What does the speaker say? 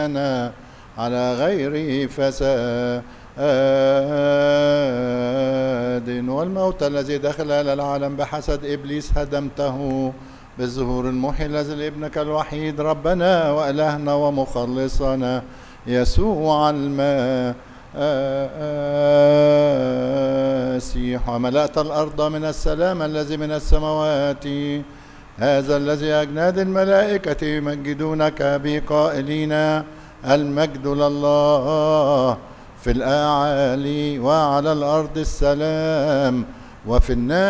على غير فساد، والموت الذي دخل إلى العالم بحسد إبليس هدمته بالظهور المحيي الذي لابنك الوحيد ربنا وإلهنا ومخلصنا يسوع المسيح، وملأت الأرض من السلام الذي من السماوات، هذا الذي أجناد الملائكة يمجدونك به قائلين المجد لله في الأعالي وعلى الأرض السلام وفي الناس